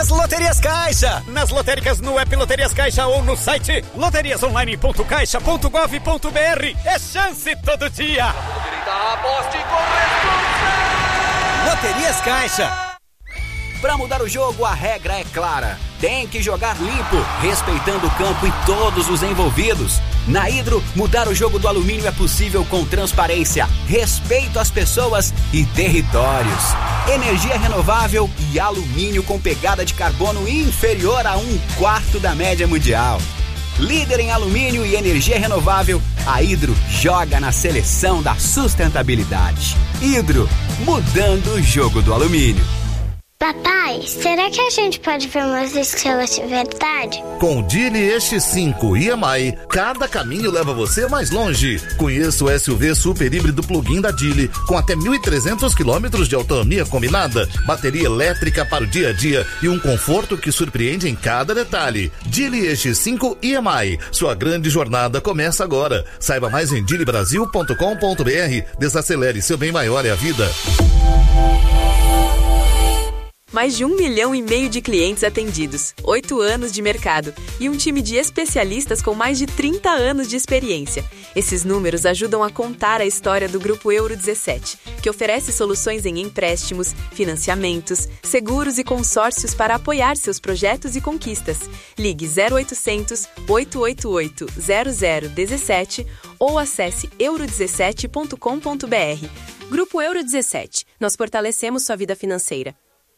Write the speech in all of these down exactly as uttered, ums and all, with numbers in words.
nas Loterias Caixa. Nas lotéricas, no app Loterias Caixa ou no site loterias online ponto caixa ponto gov ponto br. É chance todo dia. Aposte com Loterias Caixa. Para mudar o jogo, a regra é clara. Tem que jogar limpo, respeitando o campo e todos os envolvidos. Na Hidro, mudar o jogo do alumínio é possível com transparência, respeito às pessoas e territórios. Energia renovável e alumínio com pegada de carbono inferior a um quarto da média mundial. Líder em alumínio e energia renovável, a Hidro joga na seleção da sustentabilidade. Hidro, mudando o jogo do alumínio. Papai, será que a gente pode ver umas estrelas de verdade? Com o Geely X cinco e M I, cada caminho leva você mais longe. Conheça o S U V super híbrido plug-in da Geely, com até mil e trezentos quilômetros de autonomia combinada, bateria elétrica para o dia a dia e um conforto que surpreende em cada detalhe. Geely X cinco e M I, sua grande jornada começa agora. Saiba mais em geely brasil ponto com ponto br. Desacelere, seu bem maior é a vida. Mais de um milhão e meio de clientes atendidos, oito anos de mercado e um time de especialistas com mais de trinta anos de experiência. Esses números ajudam a contar a história do Grupo Euro dezessete, que oferece soluções em empréstimos, financiamentos, seguros e consórcios para apoiar seus projetos e conquistas. Ligue zero oitocentos, oito oito oito, zero zero um sete ou acesse euro dezessete ponto com ponto br. Grupo Euro dezessete. Nós fortalecemos sua vida financeira.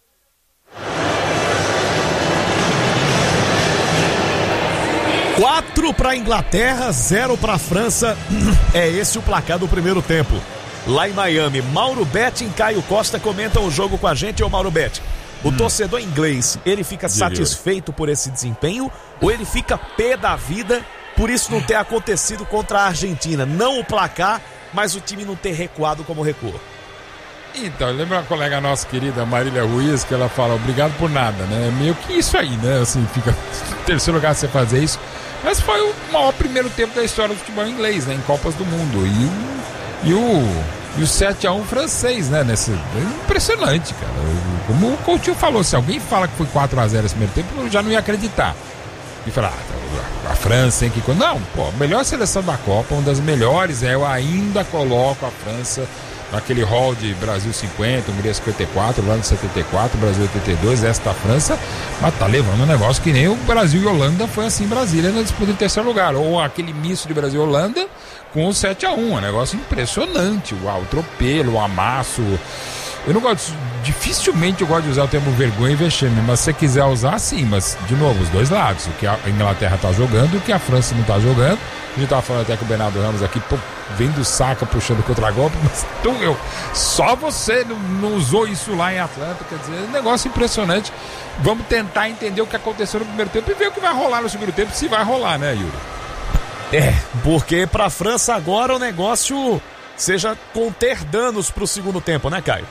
quatro para a Inglaterra, zero para a França. É esse o placar do primeiro tempo. Lá em Miami, Mauro Betting e Caio Costa comentam o jogo com a gente. Ô Mauro Betting, o hum. torcedor inglês, ele fica Diga. satisfeito por esse desempenho ou ele fica pé da vida por isso não ter acontecido contra a Argentina? Não o placar, mas o time não ter recuado como recuou. Então, lembra a colega nossa querida Marília Ruiz, que ela fala obrigado por nada, né? Meio que isso aí, né? Assim, fica em terceiro lugar você fazer isso. Mas foi o maior primeiro tempo da história do futebol inglês, né? Em Copas do Mundo. E o, e o, e o sete a um francês, né? Nesse, impressionante, cara. Como o Coutinho falou, se alguém fala que foi quatro a zero nesse primeiro tempo, eu já não ia acreditar. E falar, ah, a França, hein? Que... Não, pô, melhor seleção da Copa, uma das melhores, é, eu ainda coloco a França naquele hall de Brasil cinquenta, Hungria cinquenta e quatro, lá no setenta e quatro, Brasil oitenta e dois, esta França, mas tá levando um negócio que nem o Brasil e Holanda foi assim em Brasília na disputa em terceiro lugar, ou aquele misto de Brasil e Holanda com o sete a um, um negócio impressionante, o atropelo, o amasso. Eu não gosto, dificilmente eu gosto de usar o termo vergonha e vexame, mas se você quiser usar, sim, mas de novo, os dois lados, o que a Inglaterra tá jogando, o que a França não tá jogando. A gente tava falando até com o Bernardo Ramos aqui, pô, vem do saca puxando contra-golpe, mas então, eu, só você não, não usou isso lá em Atlanta, quer dizer, é um negócio impressionante. Vamos tentar entender o que aconteceu no primeiro tempo e ver o que vai rolar no segundo tempo, se vai rolar, né, Yuri? É, porque pra França agora o negócio seja conter danos pro segundo tempo, né, Caio?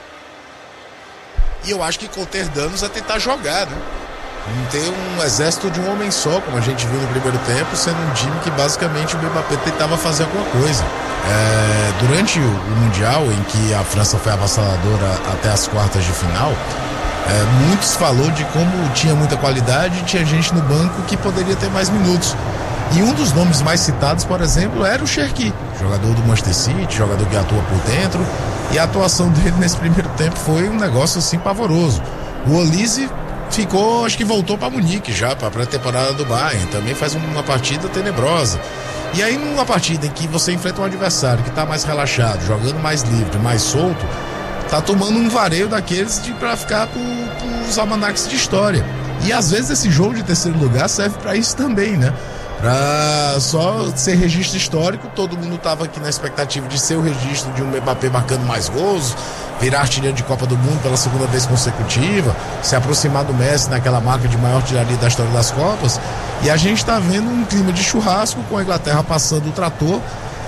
E eu acho que conter danos é tentar jogar, né? Não ter um exército de um homem só, como a gente viu no primeiro tempo, sendo um time que basicamente o Mbappé tentava fazer alguma coisa. É, durante o, o Mundial, em que a França foi avassaladora até as quartas de final, é, muitos falou de como tinha muita qualidade e tinha gente no banco que poderia ter mais minutos. E um dos nomes mais citados, por exemplo, era o Cherki, jogador do Manchester City, jogador que atua por dentro, e a atuação dele nesse primeiro tempo foi um negócio assim pavoroso. O Olise ficou, acho que voltou para Munique já, para a pré-temporada do Bayern, também faz uma partida tenebrosa. E aí numa partida em que você enfrenta um adversário que está mais relaxado, jogando mais livre, mais solto, tá tomando um vareio daqueles de, para ficar para os almanaques de história. E às vezes esse jogo de terceiro lugar serve para isso também, né? Pra só ser registro histórico, todo mundo tava aqui na expectativa de ser o registro de um Mbappé marcando mais gols, virar artilheiro de Copa do Mundo pela segunda vez consecutiva, se aproximar do Messi naquela marca de maior artilharia da história das Copas, e a gente tá vendo um clima de churrasco com a Inglaterra passando o trator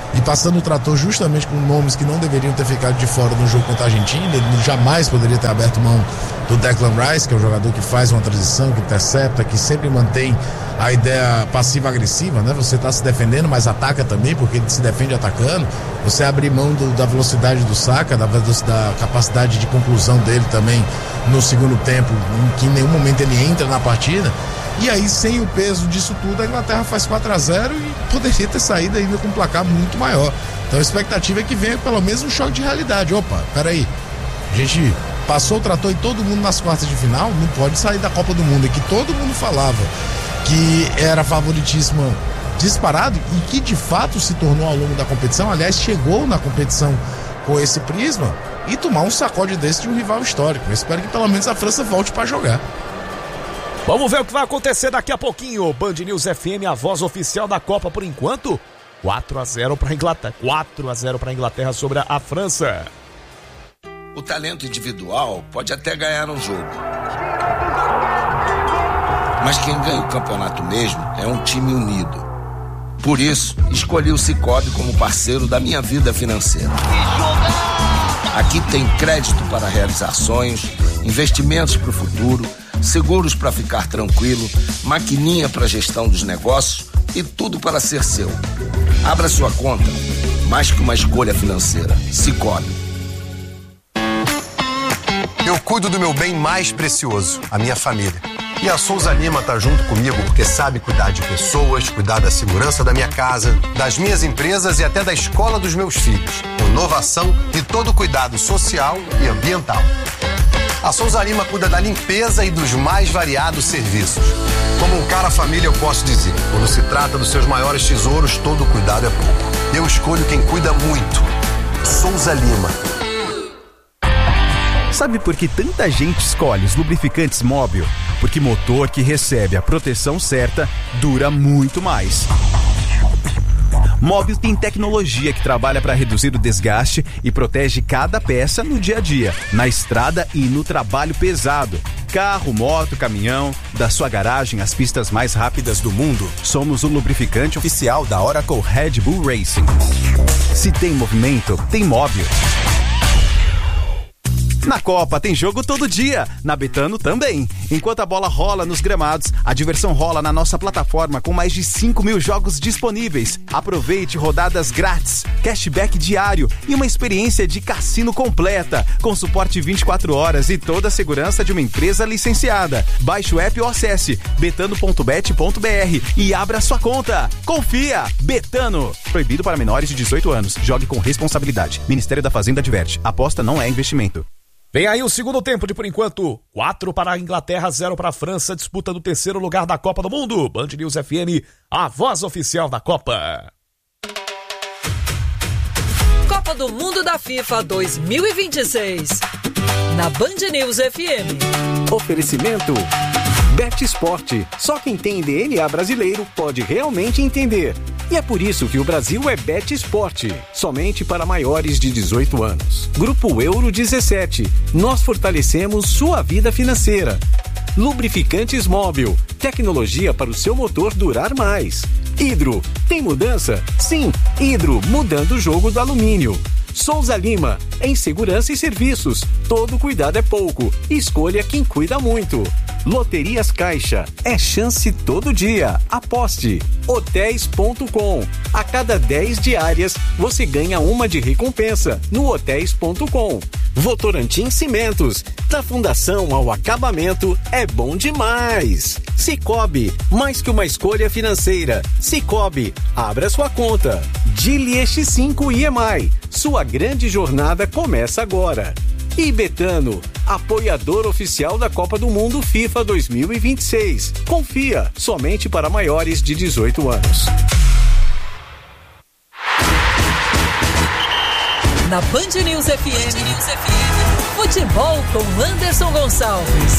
e passando o trator justamente com nomes que não deveriam ter ficado de fora no jogo contra a Argentina. Ele jamais poderia ter aberto mão do Declan Rice, que é um jogador que faz uma transição, que intercepta, que sempre mantém a ideia passiva-agressiva, né? Você está se defendendo, mas ataca também, porque ele se defende atacando. Você abre mão do, da velocidade do Saka, da, da capacidade de conclusão dele também no segundo tempo, em que em nenhum momento ele entra na partida. E aí, sem o peso disso tudo, a Inglaterra faz quatro a zero e poderia ter saído ainda com um placar muito maior. Então a expectativa é que venha pelo menos um choque de realidade. Opa, peraí, a gente passou o trator em todo mundo nas quartas de final, não pode sair da Copa do Mundo, e que todo mundo falava que era favoritíssimo disparado e que de fato se tornou ao longo da competição. Aliás, chegou na competição com esse prisma e tomar um sacode desse de um rival histórico. Eu espero que pelo menos a França volte para jogar. Vamos ver o que vai acontecer daqui a pouquinho. Band News F M, a voz oficial da Copa por enquanto. quatro a zero para a Inglaterra. quatro a zero para a Inglaterra sobre a França. O talento individual pode até ganhar um jogo, mas quem ganha o campeonato mesmo é um time unido. Por isso, escolhi o Sicoob como parceiro da minha vida financeira. Aqui tem crédito para realizar sonhos, investimentos para o futuro, seguros para ficar tranquilo, maquininha para gestão dos negócios e tudo para ser seu. Abra sua conta, mais que uma escolha financeira. Sicoob. Eu cuido do meu bem mais precioso, a minha família. E a Souza Lima tá junto comigo porque sabe cuidar de pessoas, cuidar da segurança da minha casa, das minhas empresas e até da escola dos meus filhos. Inovação e todo cuidado social e ambiental. A Souza Lima cuida da limpeza e dos mais variados serviços. Como um cara família, eu posso dizer, quando se trata dos seus maiores tesouros, todo cuidado é pouco. Eu escolho quem cuida muito. Souza Lima. Sabe por que tanta gente escolhe os lubrificantes Móbil? Porque motor que recebe a proteção certa dura muito mais. Móbil tem tecnologia que trabalha para reduzir o desgaste e protege cada peça no dia a dia, na estrada e no trabalho pesado. Carro, moto, caminhão, da sua garagem às pistas mais rápidas do mundo. Somos o lubrificante oficial da Oracle Red Bull Racing. Se tem movimento, tem Móbil. Na Copa tem jogo todo dia, na Betano também. Enquanto a bola rola nos gramados, a diversão rola na nossa plataforma com mais de cinco mil jogos disponíveis. Aproveite rodadas grátis, cashback diário e uma experiência de cassino completa, com suporte vinte e quatro horas e toda a segurança de uma empresa licenciada. Baixe o app ou acesse betano ponto bet ponto br e abra sua conta. Confia! Betano! Proibido para menores de dezoito anos. Jogue com responsabilidade. Ministério da Fazenda adverte. Aposta não é investimento. Vem aí o segundo tempo de, por enquanto, quatro para a Inglaterra, zero para a França, disputa do terceiro lugar da Copa do Mundo. Band News F M, a voz oficial da Copa. Copa do Mundo da FIFA dois mil e vinte e seis, na Band News F M. Oferecimento Bet Sport. Só quem tem D N A brasileiro pode realmente entender. E é por isso que o Brasil é Bet Sport, somente para maiores de dezoito anos. Grupo Euro dezessete, nós fortalecemos sua vida financeira. Lubrificantes Móbil, tecnologia para o seu motor durar mais. Hidro, tem mudança? Sim, Hidro, mudando o jogo do alumínio. Souza Lima, em segurança e serviços, todo cuidado é pouco, escolha quem cuida muito. Loterias Caixa, é chance todo dia, aposte. Hotéis ponto com, a cada dez diárias você ganha uma de recompensa no hotéis ponto com. Votorantim Cimentos, da fundação ao acabamento é bom demais. Sicoob, mais que uma escolha financeira. Sicoob, abra sua conta. Geely X cinco I M I, sua grande jornada começa agora. E Betano, apoiador oficial da Copa do Mundo FIFA dois mil e vinte e seis. Confia, somente para maiores de dezoito anos. Na Band News F M, Band News F M, futebol com Anderson Gonçalves.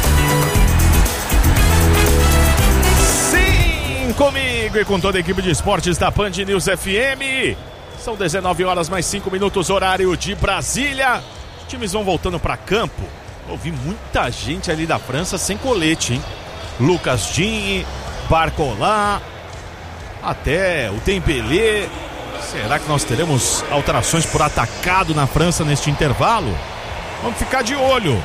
Sim, comigo e com toda a equipe de esportes da Band News F M. São dezenove horas mais cinco minutos, horário de Brasília. Os times vão voltando para campo. Eu vi muita gente ali da França sem colete, hein? Lucas Digne, Barcola, até o Dembélé, Será que nós teremos alterações por atacado na França neste intervalo? Vamos ficar de olho.